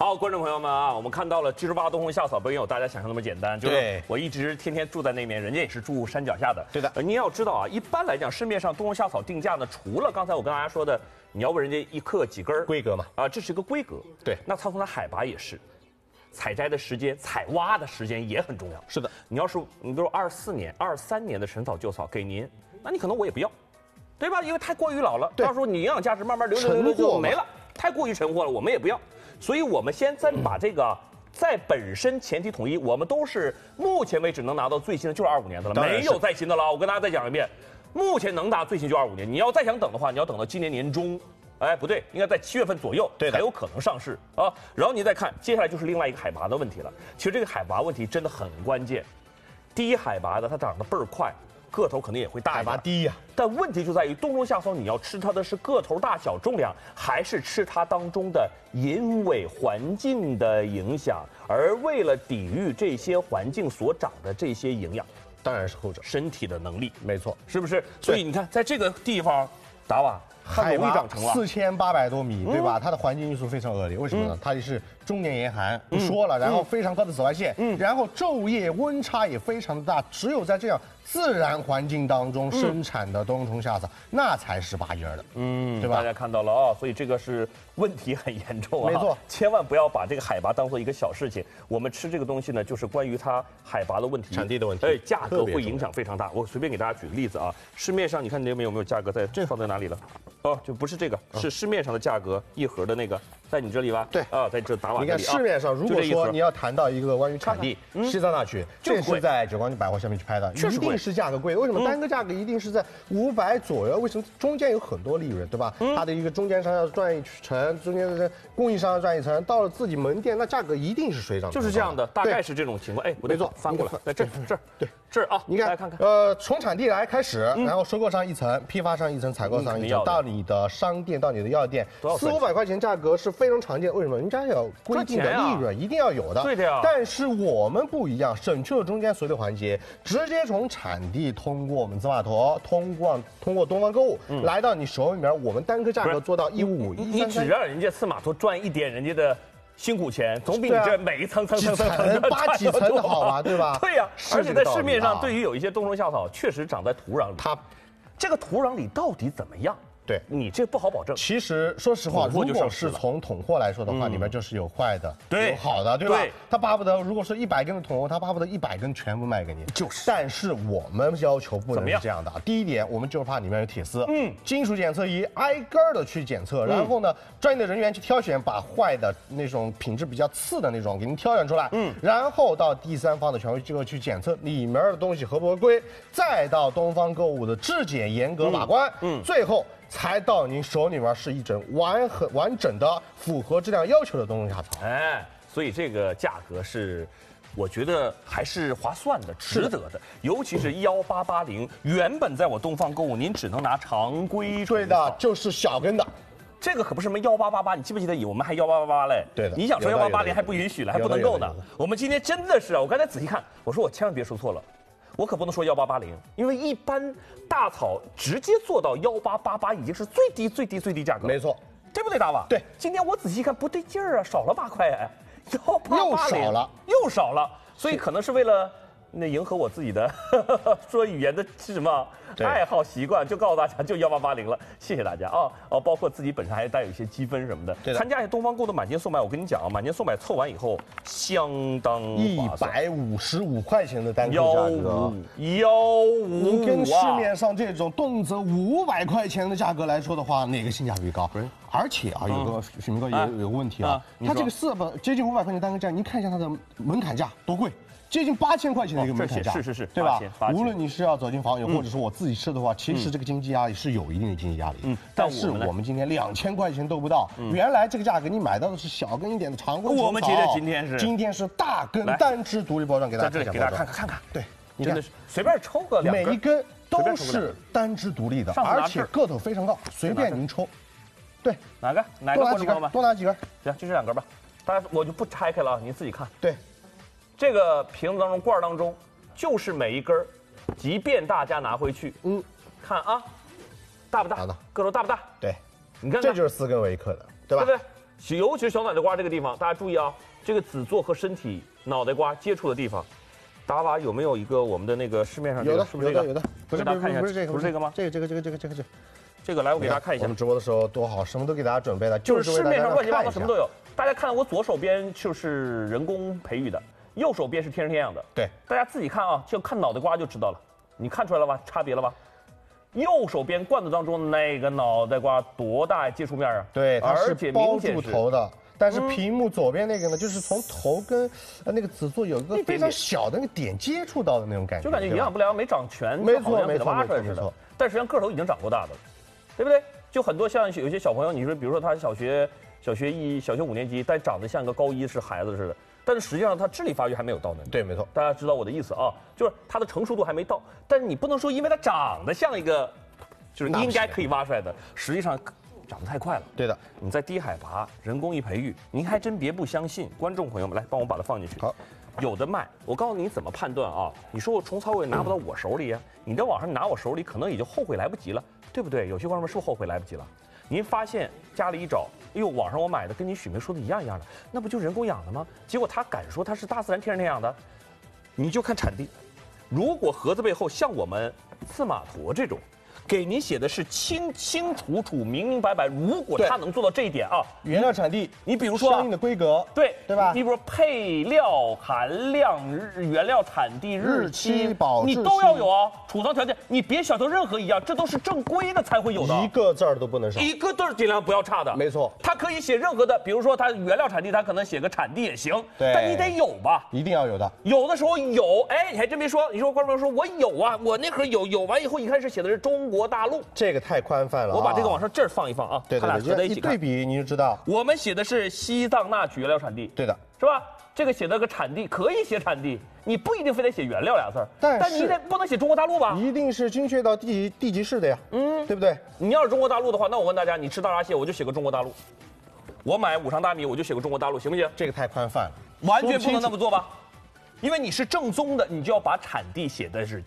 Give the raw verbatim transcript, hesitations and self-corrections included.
好，观众朋友们啊，我们看到了，其实挖东风夏草并没有大家想象那么简单。就是我一直天天住在那边，人家也是住山脚下的。 对的。 呃，您要知道啊，一般来讲，市面上东风夏草定价呢，除了刚才我跟大家说的，你要问人家一克几根规格嘛， 啊，这是一个规格。 对。 那它从它海拔也是，采摘的时间、采挖的时间也很重要。 是的。 你要是你比如二四年、二三年的神草旧草给您，那你可能我也不要，对吧？因为太过于老了，到时候你营养价值慢慢流流流流就没了，太过于陈货了，我们也不要。所以我们先再把这个，在本身前提统一，我们都是目前为止能拿到最新的就是二五年的了，没有再新的了。我跟大家再讲一遍，目前能拿最新就二五年，你要再想等的话，你要等到今年年中，哎，不对，应该在七月份左右才有可能上市啊。然后你再看，接下来就是另外一个海拔的问题了。其实这个海拔问题真的很关键，低海拔的它长得倍儿快。个头可能也会大一点， 海拔低呀、啊。 但问题就在于东风夏草，你要吃它的是个头大小重量，还是吃它当中的因为环境的影响，而为了抵御这些环境所长的这些营养， 当然是后者， 身体的能力， 没错， 是不是？所以你看，在这个地方，达瓦它容易长成了四千八百多米，对吧？它的环境因素非常恶劣，为什么呢？它是终年严寒，不说了，然后非常高的紫外线，然后昼夜温差也非常的大，只有在这样自然环境当中生产的冬虫夏草，那才是拔尖的，嗯，对吧？ 大家看到了啊，所以这个是问题很严重啊， 没错， 千万不要把这个海拔当做一个小事情。我们吃这个东西呢，就是关于它海拔的问题、 产地的问题， 哎，价格会影响非常大。我随便给大家举个例子啊，市面上你看那边有没有价格在？这放在哪里了？哦，就不是这个，是市面上的价格一盒的那个，在你这里吧？ 对啊，在这达瓦这里啊。 你看市面上，如果说你要谈到一个关于产地，西藏大区，这是在九光百货下面去拍的，一定是价格贵。为什么？单个价格一定是在五百左右？为什么？中间有很多利润，对吧？它的一个中间商要赚一层，中间的供应商要赚一层，到了自己门店，那价格一定是水涨。 就是这样的，大概是这种情况。哎， 没错， 翻过来，在这这儿，对。这儿啊， 你看， 来看看， 呃，从产地来开始，然后收购商一层，批发商一层，采购商一层，到你的商店，到你的药店，四五百块钱价格是非常常见。为什么？人家有规定的利润，一定要有的。 对的呀。 但是我们不一样，省去了中间所有的环节，直接从产地通过我们紫码头，通过通过东方购物来到你手里面，我们单个价格做到一五五一。 你只让人家刺码头赚一点人家的辛苦钱，总比你这每一层层层层层八几层的好吧，对吧？ 对呀，而且在市面上，对于有一些冬虫夏草，确实长在土壤里，它这个土壤里到底怎么样？对你这不好保证。 其实说实话，如果是从桶货来说的话，里面就是有坏的，有好的，对吧？他巴不得如果是一百根的桶货，他巴不得一百根全部卖给你。就是，但是我们要求不能是这样的。第一点，我们就是怕里面有铁丝，嗯，金属检测仪挨个的去检测，然后呢，专业的人员去挑选，把坏的那种品质比较次的那种给您挑选出来，嗯，然后到第三方的权威机构去检测里面的东西合不合规，再到东方购物的质检严格把关，嗯，最后。才到您手里面是一整完很完整的符合质量要求的冬虫夏草， 哎，所以这个价格是，我觉得还是划算的，值得的。尤其是幺八八零，原本在我东方购物，您只能拿常规对的，就是小根的。 这个可不是什么幺八八八，你记不记得我们还幺八八八嘞？ 对的， 你想说幺八八零还不允许了，还不能够呢。我们今天真的是啊，我刚才仔细看，我说我千万别说错了。我可不能说幺八八零，因为一般大草直接做到幺八八八已经是最低最低最低价格， 没错， 对不对，大瓦？ 对， 今天我仔细看不对劲儿啊，少了八块哎，幺八又少了， 又少了，所以可能是为了那迎合我自己的说语言的是什么爱好习惯，就告诉大家就幺八八零了，谢谢大家啊哦，包括自己本身还带有一些积分什么的，参加一下东方购的满减送买，我跟你讲啊，满减送买凑完以后相当一百五十五块钱的单个价格， 幺五， 你跟市面上这种动辄五百块钱的价格来说的话，哪个性价比高？而且啊，有个许明哥也有个问题啊，它这个四百接近五百块钱单个价，您看一下它的门槛价多贵。接近八千块钱的一个门槛价， 是是是， 对吧？无论你是要走进房源，或者说我自己吃的话，其实这个经济压力是有一定的经济压力。嗯，但是我们今天两千块钱都不到，原来这个价格你买到的是小根一点的常规虫草， 我们觉得今天是今天是大根单支独立包装，给大家这里给大家看看看看。 对， 真的是随便抽个两根， 每一根都是单支独立的，而且个头非常高，随便您抽。对， 哪个哪个？ 多拿几根，多拿几根。 行，就这两根吧。大家我就不拆开了，您自己看。 对。 这个瓶子当中、罐儿当中，就是每一根儿，即便大家拿回去，嗯，看啊，大不大？大的，个头大不大？ 对， 你看， 这就是四根为一克的，对吧？ 对不对？ 尤其是小脑袋瓜这个地方，大家注意啊，这个子座和身体脑袋瓜接触的地方，达瓦有没有一个我们的那个市面上有的是不是这个？ 有的，不是不是不是这个， 不是这个吗？ 这个这个这个这个这个这个。 这个来，我给大家看一下。 我们直播的时候多好，什么都给大家准备了， 就是市面上乱七八糟什么都有。大家看我左手边就是人工培育的，右手边是天生天养的。 对， 大家自己看啊，就看脑袋瓜就知道了。你看出来了吧？差别了吧？右手边罐子当中那个脑袋瓜多大接触面啊？ 对，它是包住头的。但是嗯屏幕左边那个呢，就是从头跟呃那个子座有一个非常小的那个点接触到的那种感觉， 就感觉营养不良没长全， 没错没错挖出来似的。但实际上个头已经长够大的了，对不对？就很多像有些小朋友，你说比如说他小学小学一小学五年级，但长得像个高一是孩子似的，但是实际上他智力发育还没有到那。 对，没错。 大家知道我的意思啊，就是他的成熟度还没到，但是你不能说因为他长得像一个，就是应该可以挖出来的，实际上。长得太快了， 对的。 你在低海拔人工一培育，您还真别不相信。观众朋友们，来帮我把它放进去。 好， 有的卖，我告诉你怎么判断啊？你说我虫草我也拿不到我手里呀、啊，你在网上拿我手里，可能也就后悔来不及了，对不对？有些观众们是不是后悔来不及了？您发现家里一找，哎呦，网上我买的跟你许明说的一样一样的，那不就人工养的吗？结果他敢说他是大自然天然天养的，你就看产地。如果盒子背后像我们刺马驼这种。给您写的是清清楚楚、明明白白。如果他能做到这一点啊， 原料产地， 你比如说相应的规格， 对对吧？ 你比如说配料含量、日原料产地、日期、 保质期， 你都要有啊。储藏条件，你别小瞧任何一样，这都是正规的才会有的， 一个字儿都不能少， 一个字儿尽量不要差的。 没错， 它可以写任何的，比如说它原料产地，它可能写个产地也行， 对， 但你得有吧？ 一定要有的。 有的时候有，哎，你还真别说，你说观众说我有啊，我那盒有，有完以后一开始写的是中国大陆， 这个。太宽泛了、啊， 我把这个往上这儿放一放啊， 对对对， 它俩合在一起对比你就知道。 我们写的是西藏那曲原料产地， 对的， 是吧？这个写的个产地可以写产地，你不一定非得写原料俩字儿， 但但你得不能写中国大陆吧？ 一定是精确到地级地级市的呀，嗯，对不对？ 你要是中国大陆的话，那我问大家，你吃大闸蟹我就写个中国大陆，我买五常大米我就写个中国大陆，行不行？ 这个太宽泛了， 完全不能那么做吧？因为你是正宗的，你就要把产地写的是